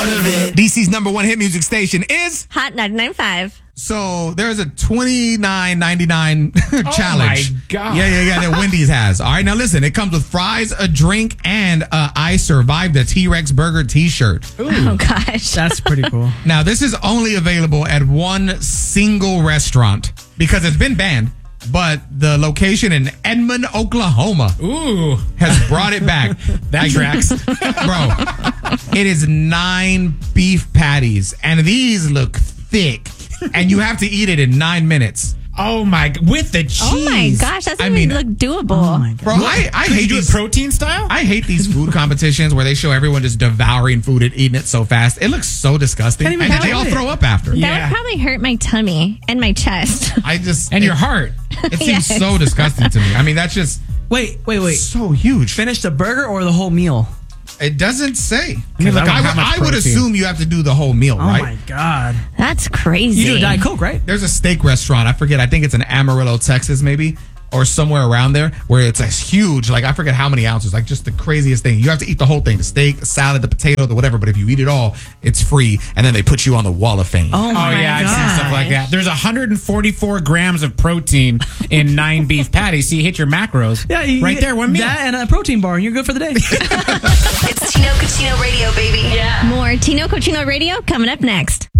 DC's number one hit music station is Hot 99.5. So there's a $29.99 challenge. my God. Yeah, that Wendy's has. All right, now listen, it comes with fries, a drink, and I Survived the T-Rex Burger t-shirt. Oh, gosh. That's pretty cool. Now, this is only available at one single restaurant because it's been banned, but the location in Edmond, Oklahoma Ooh. has brought it back. That tracks. Bro, it is 9 beef patties, and these look thick, and you have to eat it in 9 minutes. Oh my! With the cheese. Oh, my gosh. That doesn't even look doable. Oh my God. Bro, I Could hate you do these it protein style? I hate these food competitions where they show everyone just devouring food and eating it so fast. It looks so disgusting. Can't even And they all bite it. throw up after. That Yeah. would probably hurt my tummy and my chest. I just And your heart. It seems Yes. so disgusting to me. I mean, that's just Wait. so huge. Finish the burger or the whole meal? It doesn't say. I mean, look at how much I would protein. assume you have to do the whole meal, Oh right? my God. That's crazy. You do a Diet Coke, right? There's a steak restaurant. I forget. I think it's in Amarillo, Texas, maybe, or somewhere around there, where it's a huge, like, I forget how many ounces, like just the craziest thing. You have to eat the whole thing, the steak, the salad, the potato, the whatever. But if you eat it all, it's free. And then they put you on the Wall of Fame. Oh Oh my yeah, I've seen stuff like that. There's 144 grams of protein in 9 beef patties. So you hit your macros. Yeah, right there, one meal. That and a protein bar, and you're good for the day. It's Tino Cochino Radio, baby. More Tino Cochino Radio coming up next.